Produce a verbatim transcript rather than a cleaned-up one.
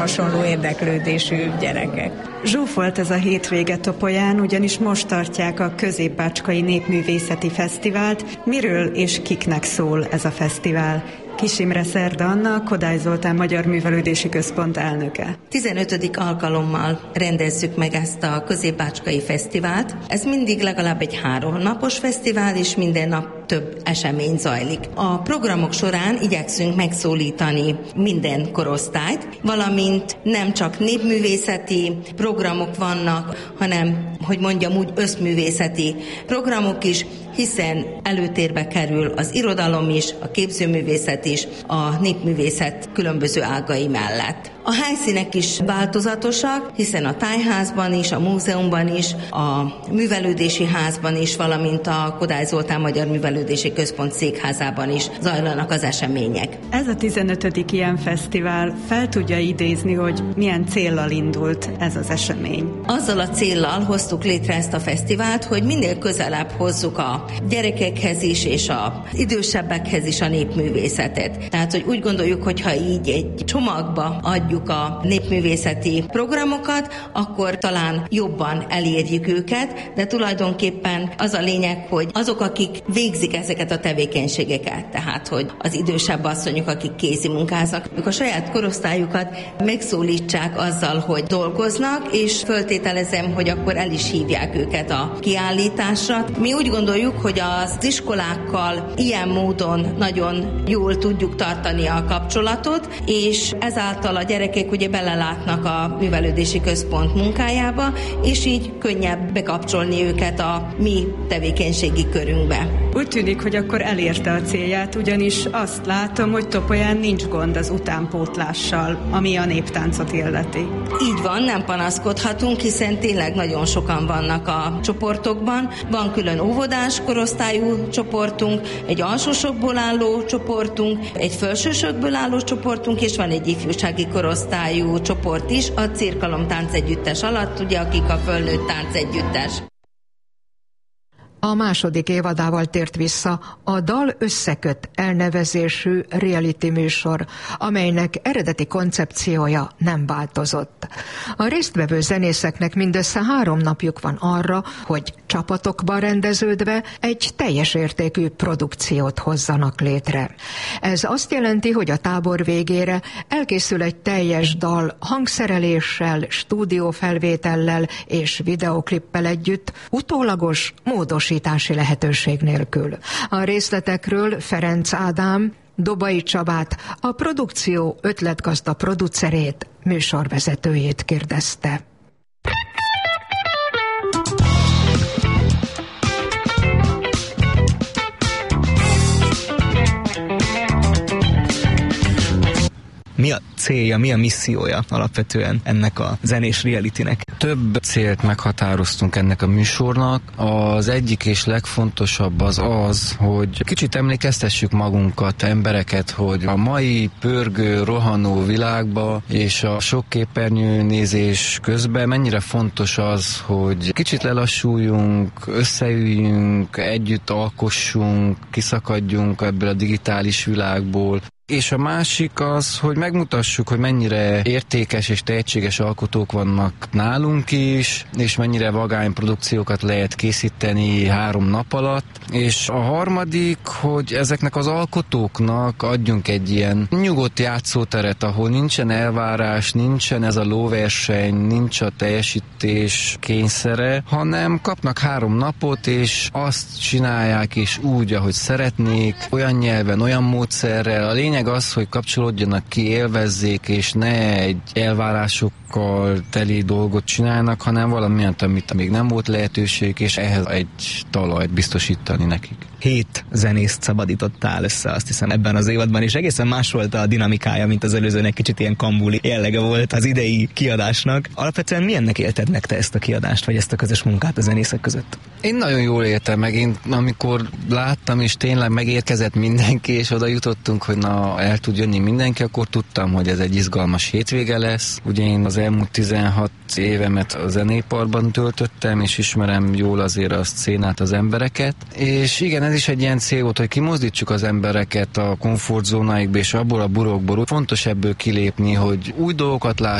hasonló érdeklődésű gyerekek. Zsúfolt ez a hétvége Topolyán, ugyanis most tartják a Közép-Bácskai Népművészeti Fesztivált. Miről és kiknek szól ez a fesztivál? Kis Imre Szerda Anna, Kodály Zoltán Magyar Művelődési Központ elnöke. tizenötödik alkalommal rendezzük meg ezt a Közép-Bácskai Fesztivált. Ez mindig legalább egy három napos fesztivál, és minden nap több esemény zajlik. A programok során igyekszünk megszólítani minden korosztályt, valamint nem csak népművészeti programok vannak, hanem, hogy mondjam úgy, összművészeti programok is, hiszen előtérbe kerül az irodalom is, a képzőművészet is, a népművészet különböző ágai mellett. A helyszínek is változatosak, hiszen a tájházban is, a múzeumban is, a művelődési házban is, valamint a Kodály Zoltán Magyar Művelődési Központ székházában is zajlanak az események. Ez a tizenötödik ilyen fesztivál fel tudja idézni, hogy milyen céllal indult ez az esemény? Azzal a céllal hoztuk létre ezt a fesztivált, hogy minél közelebb hozzuk a gyerekekhez is, és az idősebbekhez is a népművészetet. Tehát, hogy úgy gondoljuk, hogy ha így egy csomagba adjuk a népművészeti programokat, akkor talán jobban elérjük őket, de tulajdonképpen az a lényeg, hogy azok, akik végzik ezeket a tevékenységeket, tehát, hogy az idősebb asszonyok, akik kézi munkáznak, ők a saját korosztályukat megszólítsák azzal, hogy dolgoznak, és föltételezem, hogy akkor el is hívják őket a kiállításra. Mi úgy gondoljuk, hogy az iskolákkal ilyen módon nagyon jól tudjuk tartani a kapcsolatot, és ezáltal a gyerekek ugye belelátnak a művelődési központ munkájába, és így könnyebb bekapcsolni őket a mi tevékenységi körünkbe. Úgy tűnik, hogy akkor elérte a célját, ugyanis azt látom, hogy Topolyán nincs gond az utánpótlással, ami a néptáncot illeti. Így van, nem panaszkodhatunk, hiszen tényleg nagyon sokan vannak a csoportokban. Van külön óvodás korosztályú csoportunk, egy alsósokból álló csoportunk, egy felsősökből álló csoportunk, és van egy ifjúsági korosztályú csoport is, a Cirkalom táncegyüttes alatt, ugye, akik a fölnőtt táncegyüttes. A második évadával tért vissza a Dal összeköt elnevezésű reality műsor, amelynek eredeti koncepciója nem változott. A résztvevő zenészeknek mindössze három napjuk van arra, hogy csapatokban rendeződve egy teljes értékű produkciót hozzanak létre. Ez azt jelenti, hogy a tábor végére elkészül egy teljes dal hangszereléssel, stúdiófelvétellel és videoklippel együtt, utólagos módosítással lehetőség nélkül. A részletekről Ferenc Ádám, Dobai Csabát, a produkció ötletgazda producerét, műsorvezetőjét kérdezte. Mi a célja, mi a missziója alapvetően ennek a zenés realitynek? Több célt meghatároztunk ennek a műsornak. Az egyik és legfontosabb az az, hogy kicsit emlékeztessük magunkat, embereket, hogy a mai pörgő, rohanó világba és a sok képernyő nézés közben mennyire fontos az, hogy kicsit lelassuljunk, összeüljünk, együtt alkossunk, kiszakadjunk ebből a digitális világból. És a másik az, hogy megmutassuk, hogy mennyire értékes és tehetséges alkotók vannak nálunk is, és mennyire vagány produkciókat lehet készíteni három nap alatt. És a harmadik, hogy ezeknek az alkotóknak adjunk egy ilyen nyugodt játszóteret, ahol nincsen elvárás, nincsen ez a lóverseny, nincs a teljesítés kényszere, hanem kapnak három napot, és azt csinálják is úgy, ahogy szeretnék, olyan nyelven, olyan módszerrel. A lényeg az, hogy kapcsolódjanak ki, élvezzék, és ne egy elvárásokkal teli dolgot csinálnak, hanem valamilyen, amit még nem volt lehetőség, és ehhez egy talajt biztosítani nekik. Hét zenészt szabadítottál össze, azt hiszem, ebben az évadban, és egészen más volt a dinamikája, mint az előzőnek, kicsit ilyen kambuli jellege volt az idei kiadásnak. Alapvetően milyennek élted meg te ezt a kiadást, vagy ezt a közös munkát a zenészek között? Én nagyon jól éltem meg, én amikor láttam, és tényleg megérkezett mindenki, és oda jutottunk, hogy na, ha el tud jönni mindenki, akkor tudtam, hogy ez egy izgalmas hétvége lesz. Ugye én az elmúlt tizenhat évemet a zeneiparban töltöttem, és ismerem jól azért a szcénát, az embereket. És igen, ez is egy ilyen cél volt, hogy kimozdítsuk az embereket a komfortzónáikba, és abból a burokból. Fontos ebből kilépni, hogy új dolgokat lássunk,